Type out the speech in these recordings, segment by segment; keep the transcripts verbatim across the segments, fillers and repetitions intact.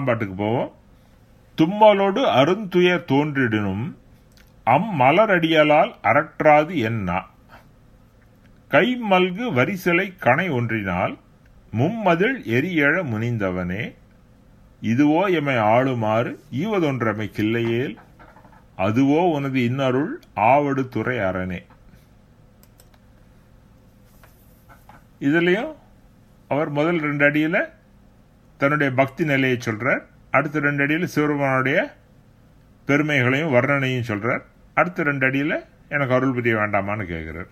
பாட்டுக்கு போவோம். தும்மலோடு அருந்துயர் தோன்றிடினும் அம் மலரடியலால் அரற்றாது என்னா, கை மல்கு வரிசலை கணை ஒன்றினால் மும்மதில் எரியழ முனிந்தவனே, இதுவோ எமை ஆளுமாறு ஈவதொன்றமை கில்லையேல், அதுவோ உனது இன்னருள் ஆவடு துறை அரணே. இதுலயும் அவர் முதல் ரெண்டு அடியில தன்னுடைய பக்தி நிலையை சொல்றார். அடுத்த ரெண்டு அடியில் சிவபெருமானுடைய பெருமைகளையும் வர்ணனையும் சொல்றார். அடுத்த ரெண்டு அடியில எனக்கு அருள் புரிய வேண்டாமான்னு கேட்கிறார்.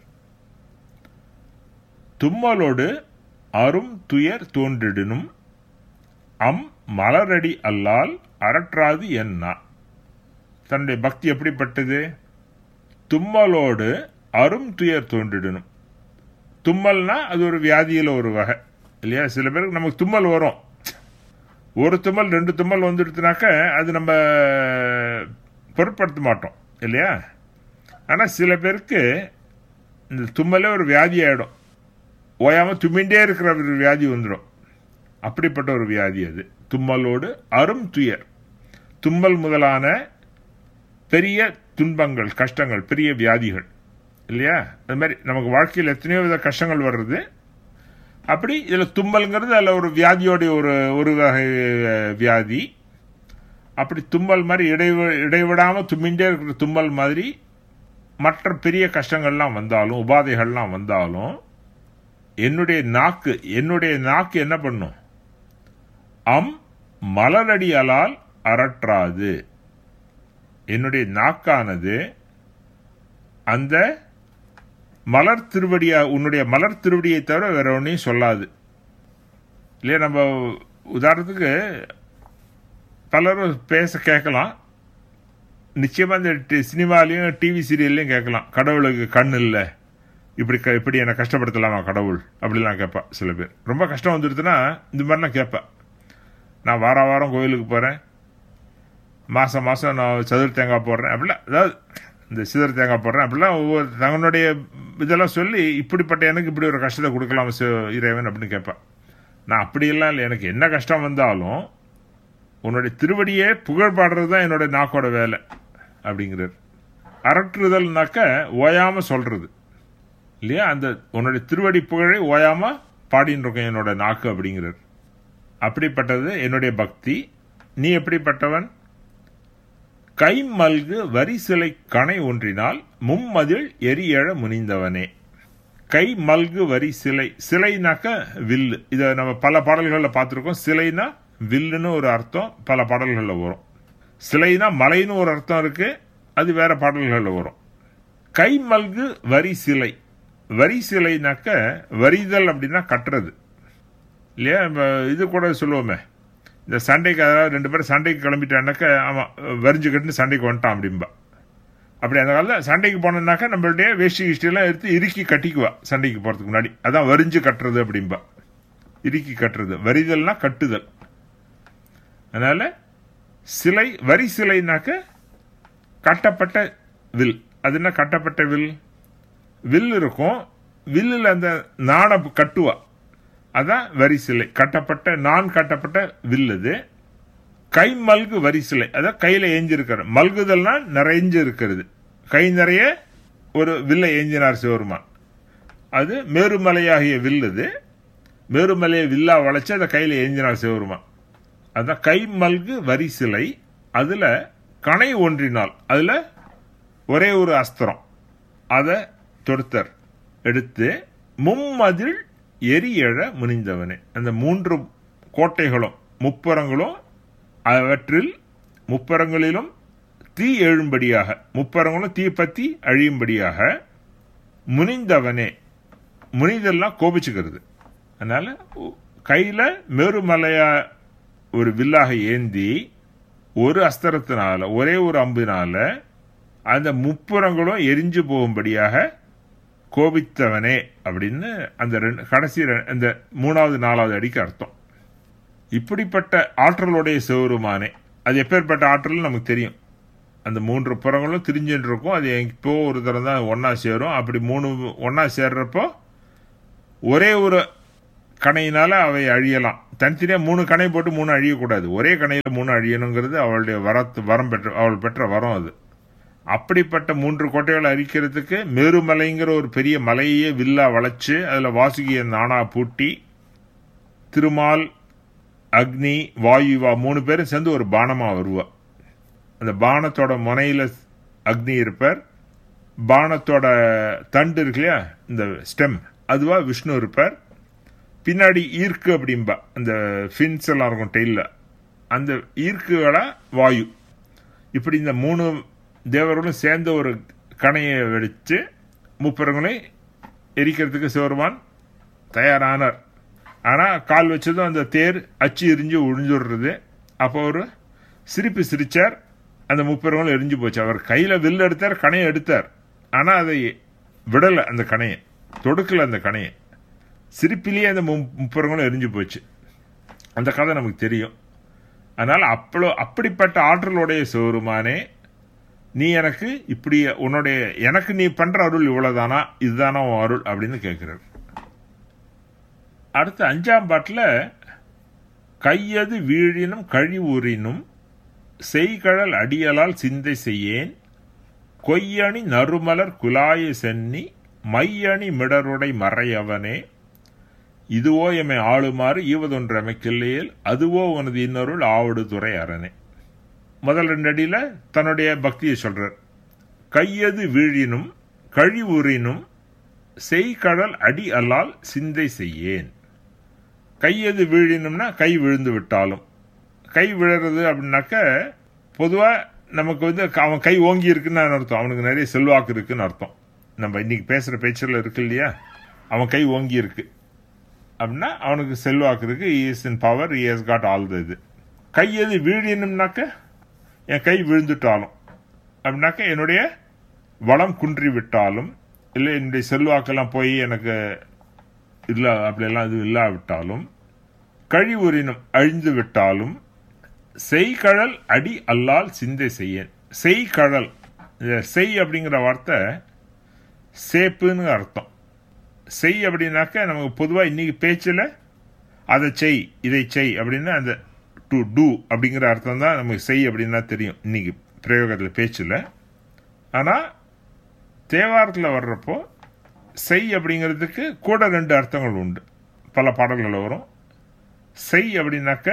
தும்மலோடு அரும் துயர் தோன்றிடினும் அம் மலரடி அல்லால் அரற்றாது என்னா. தன்னுடைய பக்தி எப்படிப்பட்டது? தும்மலோடு அரும் துயர் தோன்றிடணும். தும்மல்னா அது ஒரு வியாதியில் ஒரு வகை இல்லையா? சில பேருக்கு நமக்கு தும்மல் வரும், ஒரு தும்மல் ரெண்டு தும்மல் வந்துடுத்துனாக்க அது நம்ம பொருட்படுத்த மாட்டோம் இல்லையா? ஆனால் சில பேருக்கு இந்த தும்மலே ஒரு வியாதி ஆகிடும், ஓயாமல் தும்மிண்டே இருக்கிற ஒரு வியாதி வந்துடும். அப்படிப்பட்ட ஒரு வியாதி அது தும்மலோடு அரும் துயர். தும்மல் முதலான பெரிய துன்பங்கள், கஷ்டங்கள், பெரிய வியாதிகள் இல்லையா? அது மாதிரி நமக்கு வாழ்க்கையில் எத்தனையோ வித கஷ்டங்கள் வர்றது. அப்படி இதில் தும்மல்ங்கிறது அதில் ஒரு வியாதியோடைய ஒரு ஒரு வகை வியாதி. அப்படி தும்மல் மாதிரி இடைவ இடைவிடாமல் தும்மிண்டே இருக்கிற தும்மல் மாதிரி மற்ற பெரிய கஷ்டங்கள்லாம் வந்தாலும், உபாதைகள்லாம் வந்தாலும், என்னுடைய நாக்கு என்னுடைய நாக்கு என்ன பண்ணும்? அம் மலரடி அலால் அரற்றாது. என்னுடைய நாக்கானது அந்த மலர் திருவடியா, உன்னுடைய மலர் திருவடியை தவிர வேற ஒன்றையும் சொல்லாது இல்லையா? நம்ம உதாரணத்துக்கு பலரும் பேச கேட்கலாம், நிச்சயமா இந்த சினிமாலையும் டிவி சீரியல்லையும் கேட்கலாம், கடவுளுக்கு கண் இல்லை, இப்படி இப்படி என்னை கஷ்டப்படுத்தலாமா கடவுள் அப்படிலாம் கேட்பா. சில பேர் ரொம்ப கஷ்டம் வந்துடுதுன்னா இந்த மாதிரிலாம் கேட்பா. நான் வார வாரம் கோயிலுக்கு போகிறேன், மாதம் மாதம் நான் சதுர தேங்காய் போடுறேன் அப்படிலாம், அதாவது இந்த சிதற தேங்காய் போடுறேன் அப்படிலாம் ஒவ்வொரு தங்களுடைய இதெல்லாம் சொல்லி இப்படிப்பட்ட எனக்கு இப்படி ஒரு கஷ்டத்தை கொடுக்கலாம் இறைவன் அப்படின்னு கேட்பேன். நான் அப்படியெல்லாம் இல்லை, எனக்கு என்ன கஷ்டம் வந்தாலும் உன்னுடைய திருவடியே புகழ் பாடுறது தான் என்னுடைய நாக்கோட வேலை அப்படிங்கிறார். அரற்றுதல்னாக்க ஓயாமல் சொல்றது இல்லையா? அந்த உன்னுடைய திருவடி புகழை ஓயாமல் பாடின்னு இருக்கேன் என்னோட நாக்கு அப்படிங்கிறார். அப்படிப்பட்டது என்னுடைய பக்தி. நீ எப்படிப்பட்டவன்? கை மல்கு வரிசிலை கணை ஒன்றினால் மும்மதில் எரியழ முனிந்தவனே. கை மல்கு வரி சிலை, சிலைனாக்க வில்லு. இதை நம்ம பல பாடல்களில் பார்த்துருக்கோம். சிலைனா வில்லுன்னு ஒரு அர்த்தம் பல பாடல்களில் வரும். சிலைனா மலைன்னு ஒரு அர்த்தம் இருக்கு, அது வேற பாடல்களில் வரும். கை மல்கு வரி சிலை, வரி சிலைனாக்க வரிதல் அப்படின்னா கட்டுறது இல்லையா? இது கூட சொல்லுவோமே, இந்த சண்டைக்கு, அதாவது ரெண்டு பேரும் சண்டைக்கு கிளம்பிட்டான்னாக்க ஆமாம் வரிஞ்சு கட்டுன்னு சண்டைக்கு வந்துட்டான் அப்படின்பா. அப்படி அந்த காலத்தில் சண்டைக்கு போனோம்னாக்கா நம்மளுடைய வேஷ்டி கிஷ்டியெல்லாம் எடுத்து இறுக்கி கட்டிக்குவா சண்டைக்கு போகிறதுக்கு முன்னாடி. அதான் வரிஞ்சு கட்டுறது அப்படின்பா, இறுக்கி கட்டுறது. வரிதல்னா கட்டுதல். அதனால சிலை, வரி சிலைனாக்க கட்டப்பட்ட வில். அது என்ன கட்டப்பட்ட வில்? வில் இருக்கும், வில்லில் அந்த நாணை கட்டுவா, அதான் வரி சிலை. கட்டப்பட்ட நான் கட்டப்பட்ட வில் அது. கை மல்கு வரி சிலை, அதான் கையில ஏஞ்சிருக்கிற. மல்குதல்னா நிறைஞ்சு இருக்கிறது, கை நிறைய ஒரு வில்லை ஏஞ்சினார் சிவருமான். அது மேருமலையாகிய வில். அது மேருமலையை வில்லா வளைச்சு அதை கையில ஏஞ்சினார் சிவருமான். அதான் கை மல்கு வரி சிலை. அதுல கணை ஒன்றினால், அதுல ஒரே ஒரு அஸ்திரம், அதை தொடுத்தர் எடுத்து மும்மதில் எரியழ முனிந்தவனே. அந்த மூன்று கோட்டைகளும் முப்பரங்களும், அவற்றில் முப்பரங்களிலும் தீ எழும்படியாக, முப்பரங்களும் தீ பத்தி அழியும்படியாக முனிந்தவனே. முனிதெல்லாம் கோபிச்சுக்கிறது. அதனால கையில மேருமலையா ஒரு வில்லாக ஏந்தி ஒரு அஸ்திரத்தினால, ஒரே ஒரு அம்பினால அந்த முப்புறங்களும் எரிஞ்சு போகும்படியாக கோபித்தவனே அப்படின்னு அந்த ரெண்டு கடைசி அந்த மூணாவது நாலாவது அடிக்கு அர்த்தம். இப்படிப்பட்ட ஆற்றலுடைய சிவருமானே. அது எப்பேற்பட்ட ஆற்றல் நமக்கு தெரியும். அந்த மூன்று புறங்களும் திரிஞ்சுட்டு இருக்கும், அது இப்போ ஒரு தரம் தான் ஒன்னா சேரும். அப்படி மூணு ஒன்னா சேர்றப்போ ஒரே ஒரு கணையினால அவை அழியலாம். தனித்தனியா மூணு கணை போட்டு மூணு அழியக்கூடாது. ஒரே கணையில மூணு அழியணுங்கிறது அவளுடைய வரத்து வரம் பெற்ற அவள் பெற்ற வரம் அது. அப்படிப்பட்ட மூன்று கோட்டைகளை அழிக்கிறதுக்கு மேருமலைங்கிற ஒரு பெரிய மலையே வில்லா வளைச்சு அதுல வாசுகிய நானா பூட்டி திருமால் அக்னி வாயுவா மூணு பேரும் சேர்ந்து ஒரு பானமா வருவா. அந்த பானத்தோட முனையில அக்னி இருப்பார், பானத்தோட தண்டு இருக்கு இல்லையா இந்த ஸ்டெம் அதுவா விஷ்ணு இருப்பார், பின்னாடி ஈர்க்கு அப்படின்பா அந்த ஃபின்ஸ் எல்லாம் இருக்கும் டெய்ல அந்த ஈர்க்குகளா வாயு. இப்படி இந்த மூணு தேவர்களும் சேர்ந்த ஒரு கணையை வெடிச்சு முப்பெருங்களை எரிக்கிறதுக்கு சிவருமான் தயாரானார். ஆனா கால் வச்சதும் அந்த தேர் அச்சு எரிஞ்சு ஒழிஞ்சுடுறது. அப்போ ஒரு சிரிப்பு சிரிச்சார், அந்த முப்பெருங்களும் எரிஞ்சு போச்சு. அவர் கையில வில் எடுத்தார், கணையை எடுத்தார், ஆனா அதை விடல, அந்த கணையை தொடுக்கல, அந்த கணையை சிரிப்பிலேயே அந்த முப்பெருங்களும் எரிஞ்சு போச்சு. அந்த கதை நமக்கு தெரியும். அதனால அப்பளோ அப்படிப்பட்ட ஆற்றலுடைய சிவருமானே நீ எனக்கு இப்படி உன்னுடைய எனக்கு நீ பண்ற அருள் இவ்வளவுதானா, இதுதானா உன் அருள் அப்படின்னு கேட்கிறார். அடுத்த அஞ்சாம் பாட்டுல கையது வீழினும் கழிவுறினும் செய்கழல் அடியலால் சிந்தை செய்யேன் கொய்யணி நறுமலர் குலாய சென்னி மையணி மிடருடை மறையவனே இதுவோ எமை ஆளுமாறு ஈவதொன்று அமைக்கில்லையில் அதுவோ உனது இன்னொருள் ஆவடு துறை அரணே. முதல் ரெண்டு அடியில தன்னுடைய பக்தியை சொல்றார். கையது வீழினும் கழிவுறினும் செய்கழல் அடி அல்லால் சிந்தை செய்யேன். கையது வீழினும்னா கை விழுந்து விட்டாலும், கை விழுறது அப்படின்னாக்க பொதுவா நமக்கு வந்து அவன் கை ஓங்கி இருக்குன்னு அர்த்தம், அவனுக்கு நிறைய செல்வாக்கு இருக்குன்னு அர்த்தம். நம்ம இன்னைக்கு பேசுற பேச்சில் இருக்கு இல்லையா, அவன் கை ஓங்கி இருக்கு அப்படின்னா அவனுக்கு செல்வாக்கு இருக்கு, he is in power, he has got all the இது. கையது வீழினும்னாக்க என் கை விழுந்துட்டாலும் அப்படின்னாக்க என்னுடைய வளம் குன்றி விட்டாலும் இல்லை என்னுடைய செல்வாக்கெல்லாம் போய் எனக்கு இல்லை அப்படியெல்லாம் இது இல்லாவிட்டாலும் கழிவுறினும் அழிந்து விட்டாலும் செய்கழல் அடி அல்லால் சிந்தை செய்யேன். செய்கழல் செய் அப்படிங்கிற வார்த்தை சேப்புன்னு அர்த்தம். செய் அப்படின்னாக்க நமக்கு பொதுவாக இன்னைக்கு பேச்சில் அதை செய் இதை செய் அப்படின்னு அந்த டு டூ அப்படிங்கிற அர்த்தம் தான் நமக்கு செய் அப்படின்னா தெரியும் இன்னைக்கு பிரயோகத்தில் பேச்சில். ஆனால் தேவாரத்தில் வர்றப்போ செய் அப்படிங்கிறதுக்கு கூட ரெண்டு அர்த்தங்கள் உண்டு, பல பாடல்கள் வரும். செய் அப்படின்னாக்க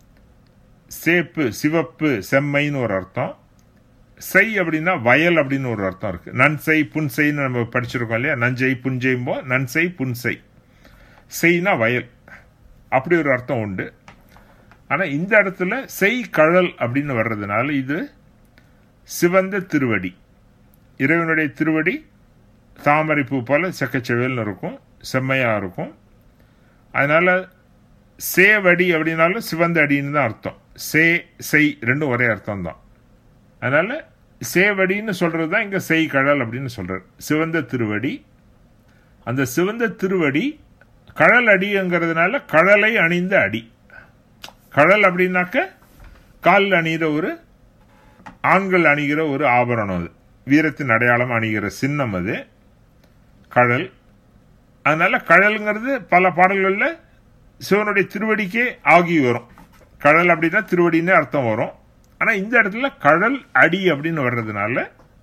சேப்பு சிவப்பு செம்மைன்னு ஒரு அர்த்தம், செய் அப்படின்னா வயல் அப்படின்னு ஒரு அர்த்தம் இருக்கு. நன்செய் புன்செய்ன்னு நம்ம படிச்சிருக்கோம் இல்லையா, நஞ்சை புஞ்செய்ம்போ நன்செய் புன்செய், செய்னா வயல், அப்படி ஒரு அர்த்தம் உண்டு. ஆனா இந்த இடத்துல செய் கழல் அப்படின்னு வர்றதுனால இது சிவந்த திருவடி, இறைவனுடைய திருவடி தாமரை பூ போல செக்கச்செவேல்னு இருக்கும், செம்மையா இருக்கும். அதனால சேவடி அப்படின்னாலும் சிவந்த அடின்னு தான் அர்த்தம். சே செய் ரெண்டும் ஒரே அர்த்தம் தான். அதனால சேவடின்னு சொல்றதுதான் இங்க செய் கழல் அப்படின்னு சொல்றாரு. சிவந்த திருவடி, அந்த சிவந்த திருவடி கழல் அடிங்கிறதுனால கழலை அணிந்த அடி. கழல் அப்படின்னாக்க காலில் அணிகிற ஒரு ஆண்கள் அணிகிற ஒரு ஆபரணம், அது வீரத்தின் அடையாளம் அணிகிற சின்னம் அது கழல். அதனால கழல்ங்கிறது பல பாடல்கள்ல சிவனுடைய திருவடிக்கே ஆகி வரும். கழல் அப்படின்னா திருவடின்னு அர்த்தம் வரும். ஆனா இந்த இடத்துல கழல் அடி அப்படின்னு வர்றதுனால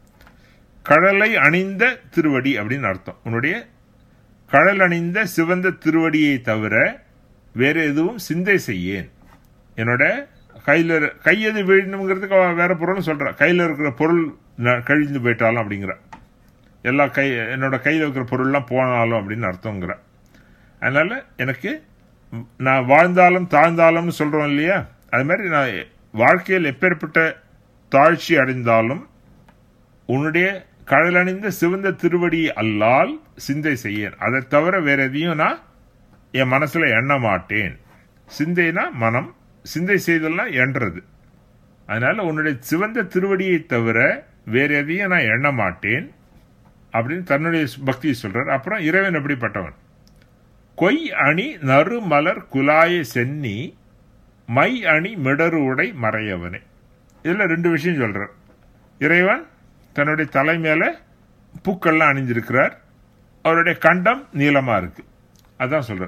கழலை அணிந்த திருவடி அப்படின்னு அர்த்தம். உன்னுடைய கழல் அணிந்த சிவந்த திருவடியை தவிர வேற எதுவும் சிந்தை செய்யேன். என்னோட கையில கையது வீழணுங்கிறதுக்கு வேற பொருள்னு சொல்ற, கையில இருக்கிற பொருள் கழிந்து போயிட்டாலும் அப்படிங்கிற, எல்லா கை என்னோட கையில் இருக்கிற பொருள்லாம் போனாலும் அப்படின்னு அர்த்தங்கிற. அதனால எனக்கு நான் வாழ்ந்தாலும் தாழ்ந்தாலும்னு சொல்றோம் இல்லையா, அது மாதிரி நான் வாழ்க்கையில் எப்பேற்பட்ட தாழ்ச்சி அடைந்தாலும் உன்னுடைய கடலணிந்த சிவந்த திருவடி அல்லால் சிந்தை செய்யேன். அதை தவிர வேற எதையும் நான் என் மனசுல எண்ண மாட்டேன். சிந்தைனா மனம், சிந்தை செய்தெல்லாம் எண்றது. அதனால உன்னுடைய சிவந்த திருவடியை தவிர வேற எதையும் நான் எண்ண மாட்டேன் அப்படின்னு தன்னுடைய பக்தியை சொல்றார். அப்புறம் இறைவன் எப்படிப்பட்டவன்? கொய் அணி நறு மலர் குலாய சென்னி மை அணி மிடரு உடை மறையவனே. இதுல ரெண்டு விஷயம் சொல்றார். இறைவன் தன்னுடைய தலை மேல பூக்கள்லாம் அணிஞ்சிருக்கிறார், அவருடைய கண்டம் நீளமா இருக்கு, அதான் சொல்றார்.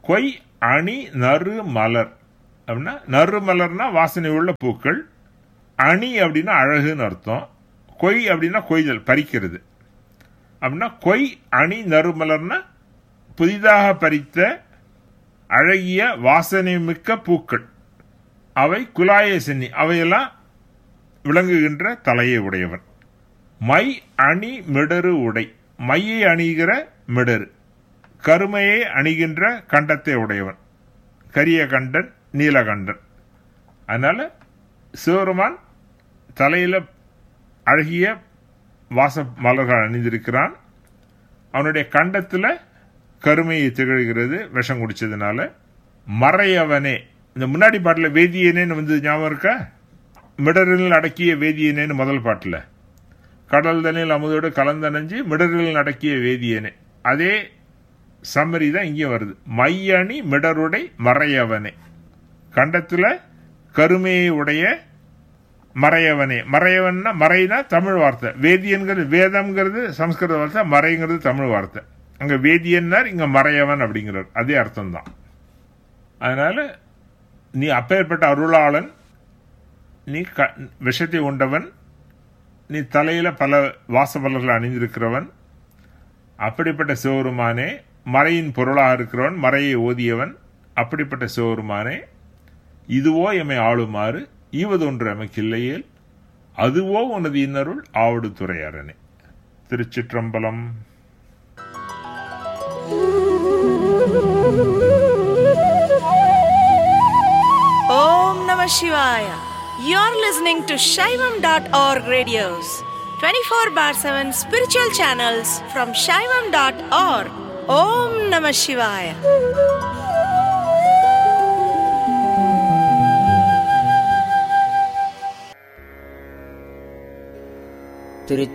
கொய் அணி நறு மலர் அப்படின்னா, நறு மலர்னா வாசனை உள்ள பூக்கள், அணி அப்படின்னா அழகுன்னு அர்த்தம், கொய் அப்படின்னா கொய்தல் பறிக்கிறது அப்படின்னா, கொய் அணி நறு மலர்னா புதிதாக பறித்த அழகிய வாசனை மிக்க பூக்கள், அவை குலாய சென்னி, அவையெல்லாம் விளங்குகின்ற தலையை உடையவன். மை அணி மிடரு உடை, மையை அணிகிற மிடரு, கருமையை அணிகின்ற கண்டத்தை உடையவன், கரிய கண்டன் நீலகண்டன். அதனால சிவருமான் தலையில அழகிய வாச மலர்கள் அணிந்திருக்கிறான். அவனுடைய கண்டத்துல கருமையை திகழ்கிறது விஷம் குடிச்சதுனால. மறையவனே, இந்த முன்னாடி பாட்டுல வேதியனேன்னு வந்து ஞாபகம் இருக்கா? மிடரில் அடக்கிய வேதியனேன்னு முதல் பாட்டுல, கடல் தண்ணில் அமுதோடு கலந்தணைஞ்சு மிடரில் அடக்கிய வேதியனே, அதே சம்மரி தான் இங்கே வருது. மையணி மிடருடை மறையவனே, கண்டத்துல கருமையை உடைய மறையவனே. மறையவன்னா மறைனா தமிழ் வார்த்தை, வேதியன்கிறது வேதம்ங்கிறது சம்ஸ்கிருத வார்த்தை, மறைங்கிறது தமிழ் வார்த்தை. அங்க வேதியன்னார், இங்க மறையவன் அப்படிங்கிறார், அதே அர்த்தம் தான். அதனால நீ அப்பேற்பட்ட அருளாளன், நீ க விஷத்தை உண்டவன், நீ தலையில பல வாசமலர்கள் அணிந்திருக்கிறவன், அப்படிப்பட்ட சிவருமானே, மறையின் பொருளாக இருக்கிறவன், மறையை ஓதியவன், அப்படிப்பட்ட சிவருமானே, இதுவோ எம்மை ஆளுமாறு ஈவதொன்று எமக்கு இல்லையேல் அதுவோ உனது இன்னருள் ஆவடு துறையரணே. திருச்சிற்றம்பலம். Om Namah Shivaya. You're listening to Shaivam dot org radios, twenty-four bar seven spiritual channels from Shaivam dot org. Om Namah Shivaya. Thiru